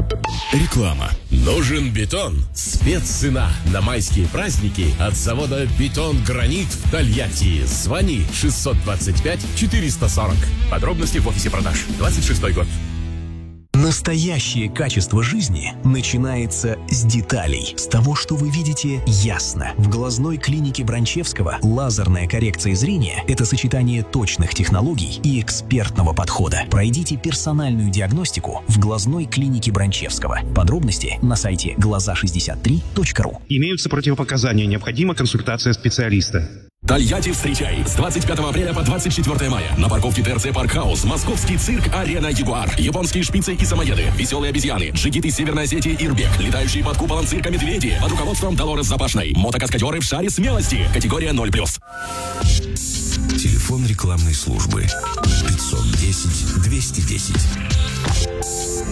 Реклама. Нужен бетон? Спеццена на майские праздники от завода «Бетон Гранит» в Тольятти. Звони 625-440. Подробности в офисе продаж. 26-й год. Настоящее качество жизни начинается с деталей, с того, что вы видите ясно. В глазной клинике Бранчевского лазерная коррекция зрения – это сочетание точных технологий и экспертного подхода. Пройдите персональную диагностику в глазной клинике Бранчевского. Подробности на сайте глаза63.ру. Имеются противопоказания, необходима консультация специалиста. Тольятти встречай! С 25 апреля по 24 мая на парковке ТРЦ Паркхаус московский цирк «Арена Ягуар». Японские шпицы и самоеды, веселые обезьяны, джигиты Северной Осетии Ирбек, летающие под куполом цирка медведи под руководством Долорес Запашной, мотокаскадеры в шаре смелости, категория 0+. Телефон рекламной службы 510 210.